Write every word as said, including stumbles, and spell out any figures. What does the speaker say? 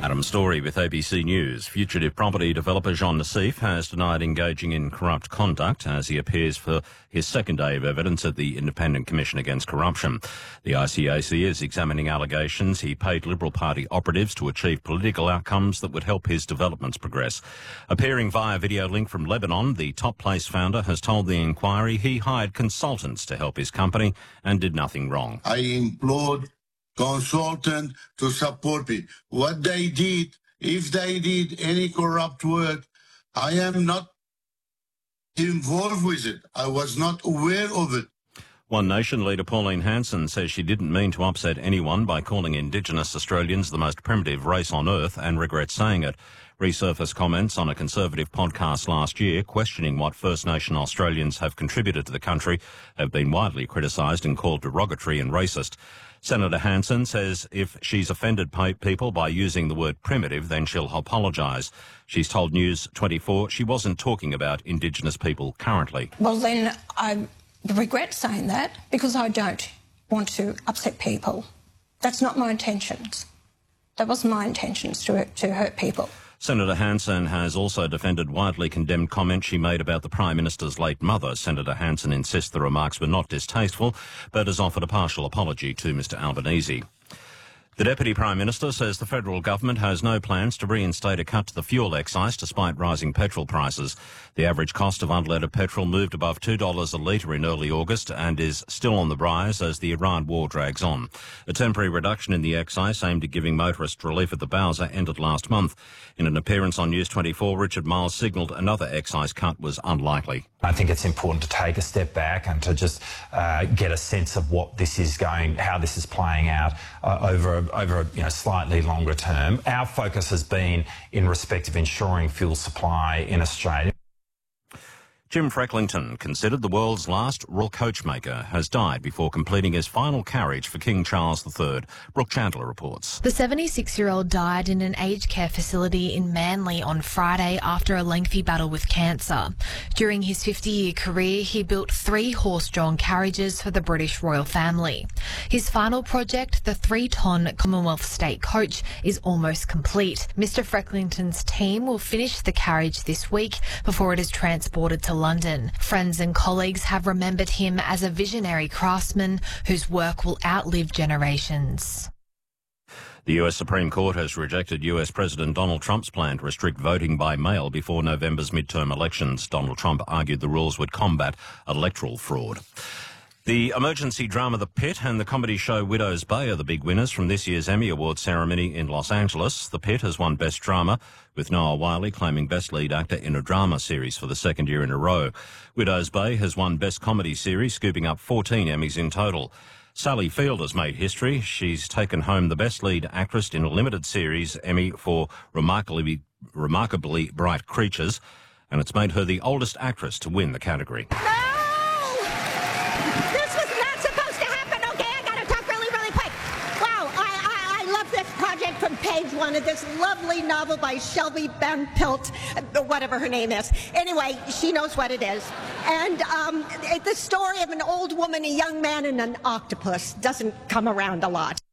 Adam Story with A B C News. Fugitive property developer Jean Nassif has denied engaging in corrupt conduct as he appears for his second day of evidence at the Independent Commission Against Corruption. The I C A C is examining allegations he paid Liberal Party operatives to achieve political outcomes that would help his developments progress. Appearing via video link from Lebanon, the Top Place founder has told the inquiry he hired consultants to help his company and did nothing wrong. I implored consultant to support me. What they did, if they did any corrupt work, I am not involved with it. I was not aware of it. One Nation leader Pauline Hanson says she didn't mean to upset anyone by calling Indigenous Australians the most primitive race on earth and regrets saying it. Resurfaced comments on a Conservative podcast last year questioning what First Nation Australians have contributed to the country have been widely criticised and called derogatory and racist. Senator Hanson says if she's offended people by using the word primitive, then she'll apologise. She's told News twenty-four she wasn't talking about Indigenous people currently. Well, then I regret saying that because I don't want to upset people. That's not my intentions. That wasn't my intentions to, to hurt people. Senator Hanson has also defended widely condemned comments she made about the Prime Minister's late mother. Senator Hanson insists the remarks were not distasteful, but has offered a partial apology to Mr Albanese. The Deputy Prime Minister says the federal government has no plans to reinstate a cut to the fuel excise despite rising petrol prices. The average cost of unleaded petrol moved above two dollars a litre in early August and is still on the rise as the Iran war drags on. A temporary reduction in the excise aimed at giving motorists relief at the Bowser ended last month. In an appearance on News twenty-four, Richard Miles signalled another excise cut was unlikely. I think it's important to take a step back and to just uh, get a sense of what this is going, how this is playing out uh, over a over a you know, slightly longer term. Our focus has been in respect of ensuring fuel supply in Australia. Jim Frecklington, considered the world's last royal coachmaker, has died before completing his final carriage for King Charles the Third. Brooke Chandler reports. The seventy-six-year-old died in an aged care facility in Manly on Friday after a lengthy battle with cancer. During his fifty-year career, he built three horse-drawn carriages for the British royal family. His final project, the three-ton Commonwealth State Coach, is almost complete. Mister Frecklington's team will finish the carriage this week before it is transported to London. Friends and colleagues have remembered him as a visionary craftsman whose work will outlive generations. The U S Supreme Court has rejected U S President Donald Trump's plan to restrict voting by mail before November's midterm elections. Donald Trump argued the rules would combat electoral fraud. The emergency drama The Pit and the comedy show Widow's Bay are the big winners from this year's Emmy Awards ceremony in Los Angeles. The Pit has won Best Drama, with Noah Wyle claiming Best Lead Actor in a Drama Series for the second year in a row. Widow's Bay has won Best Comedy Series, scooping up fourteen Emmys in total. Sally Field has made history. She's taken home the Best Lead Actress in a Limited Series Emmy for Remarkably, Remarkably Bright Creatures, and it's made her the oldest actress to win the category. Page one of this lovely novel by Shelby Van Pelt, whatever her name is. Anyway, she knows what it is. And um, the story of an old woman, a young man, and an octopus doesn't come around a lot.